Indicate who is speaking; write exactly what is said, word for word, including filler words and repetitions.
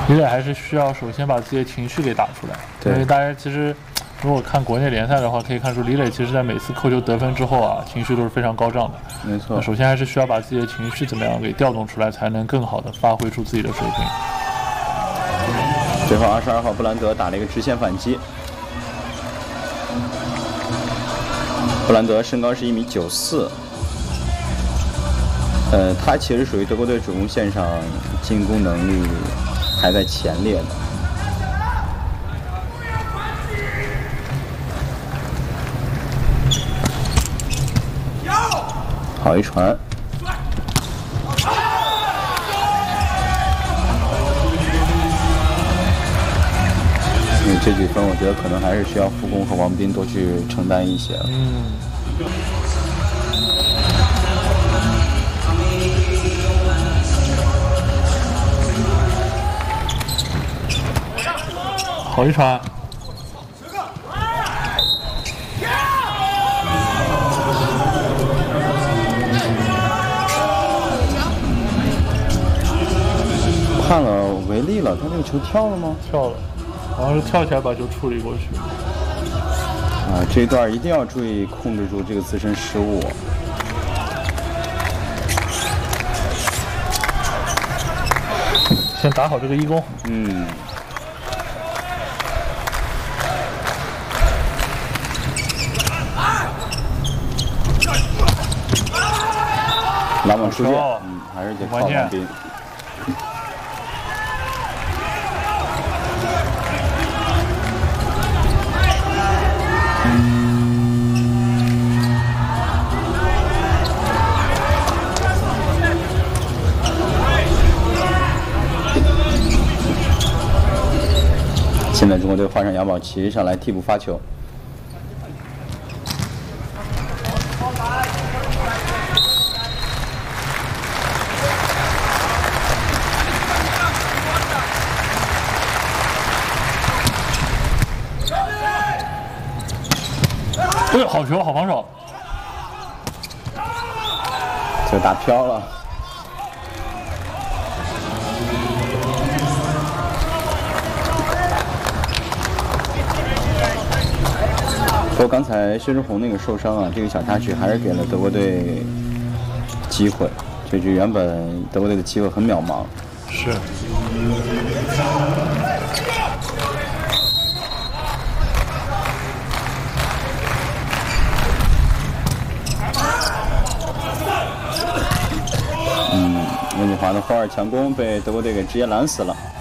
Speaker 1: 李磊还是需要首先把自己的情绪给打出来，因为大家其实如果看国内联赛的话，可以看出李磊其实在每次扣球得分之后啊，情绪都是非常高涨的。
Speaker 2: 没错，
Speaker 1: 首先还是需要把自己的情绪怎么样给调动出来，才能更好的发挥出自己的水平。
Speaker 2: 最后二十二号布兰德打了一个直线反击。布兰德身高是一米九四，呃，他其实属于德国队主攻线上进攻能力排在前列的。好一传。因为这几分，我觉得可能还是需要傅工和王斌多去承担一些。
Speaker 1: 嗯。好一传。
Speaker 2: 判了违例了，他这个球跳了吗？
Speaker 1: 跳了。好像是跳起来把球处理过去。
Speaker 2: 啊，这一段一定要注意控制住这个自身失误。
Speaker 1: 先打好这个一攻。
Speaker 2: 嗯。篮网出界，嗯，还是得靠王斌。现在中国队换上杨宝琦上来替补发球。
Speaker 1: 对，好球，好防守。
Speaker 2: 这打飘了。不过刚才薛之宏那个受伤啊，这个小插曲还是给了德国队机会。这局原本德国队的机会很渺茫。
Speaker 1: 是。
Speaker 2: 嗯，温锦华的后二强攻被德国队给直接拦死了。